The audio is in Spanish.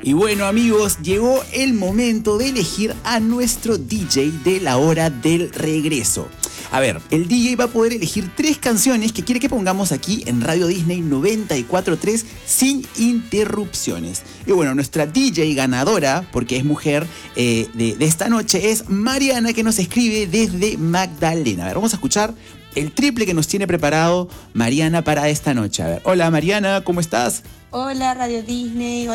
Y bueno, amigos, llegó el momento de elegir a nuestro DJ de la hora del regreso. A ver, el DJ va a poder elegir 3 canciones que quiere que pongamos aquí en Radio Disney 94.3 sin interrupciones. Y bueno, nuestra DJ ganadora, porque es mujer, de esta noche es Mariana, que nos escribe desde Magdalena. A ver, vamos a escuchar el triple que nos tiene preparado Mariana para esta noche. A ver, hola Mariana, ¿cómo estás? Hola Radio Disney.